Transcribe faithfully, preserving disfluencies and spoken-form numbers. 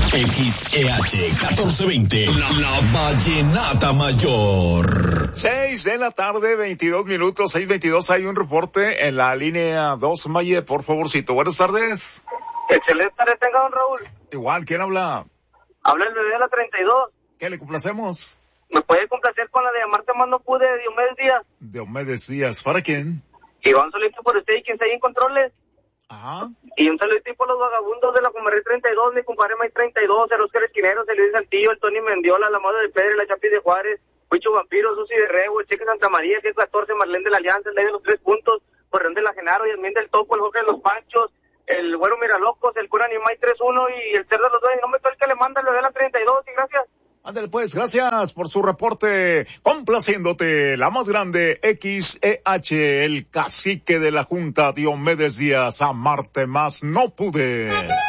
X E H catorce veinte, la, la Vallenata Mayor. Seis de la tarde, veintidós minutos, seis veintidós, hay un reporte en la línea dos, Maye, por favorcito. Buenas tardes. Excelente tarde, tenga don Raúl. Igual, ¿quién habla? Habla el bebé de la treinta y dos. ¿Qué le complacemos? ¿Me puede complacer con la de Amarte Más No Pude de Diomedes Díaz? Diomedes Díaz, ¿para quién? Y va un solito por usted y quien está ahí en controles. Ajá. Y un saludito por los vagabundos de la Comaré treinta y dos, mi compadre May treinta y dos, el Oscar Esquineros, el Luis Saltillo, el Tony Mendiola, la Madre de Pedro, la Chapi de Juárez, Huicho Vampiro, Susi de Rego, el Cheque Santa María, que es catorce, Marlene de la Alianza, el Ley de los Tres Puntos, Correón de la Genaro, y el Min del Topo, el Jorge de los Panchos, el Güero Miralocos, el Cura Nimay tres uno y el Cerdo de los Dueños. No me el que le manda el bebé de la treinta y dos, y gracias. Ándale pues, gracias por su reporte, complaciéndote, la más grande X E H, el cacique de la Junta, Diomedes Díaz, Amarte Más No Pude.